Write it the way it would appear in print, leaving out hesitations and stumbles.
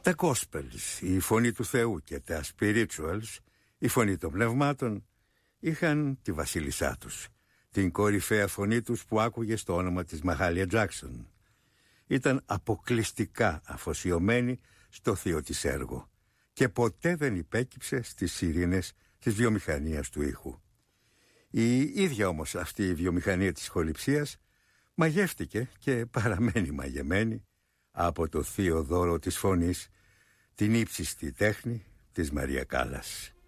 Τα Gospels, η φωνή του Θεού, και τα Spirituals, η φωνή των πνευμάτων, είχαν τη βασίλισσά τους, την κορυφαία φωνή τους που άκουγε στο όνομα της Μαχάλια Τζάκσον. Ήταν αποκλειστικά αφοσιωμένη στο θείο της έργο και ποτέ δεν υπέκυψε στις σιρήνες της βιομηχανίας του ήχου. Η ίδια όμως αυτή η βιομηχανία της χοληψίας μαγεύτηκε και παραμένει μαγεμένη από το θείο δώρο της φωνής, την ύψιστη τέχνη της Μαρία Κάλλας.